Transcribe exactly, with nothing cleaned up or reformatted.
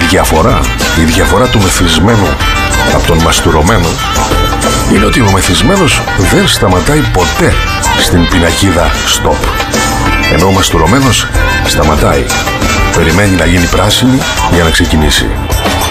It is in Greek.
διαφορά, η διαφορά του μεθυσμένου από τον μαστουρωμένο είναι ότι ο μεθυσμένος δεν σταματάει ποτέ στην πινακίδα stop, ενώ ο μαστουρωμένος σταματάει, περιμένει να γίνει πράσινη για να ξεκινήσει.